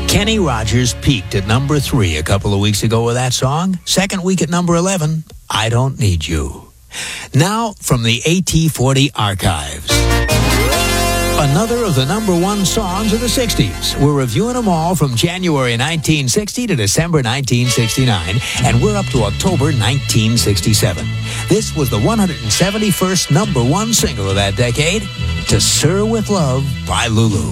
Kenny Rogers peaked at number 3 a couple of weeks ago with that song. Second week at number 11, I Don't Need You. Now, from the AT40 archives. Another of the number 1 songs of the 60s. We're reviewing them all from January 1960 to December 1969, and we're up to October 1967. This was the 171st number 1 single of that decade, To Sir With Love by Lulu.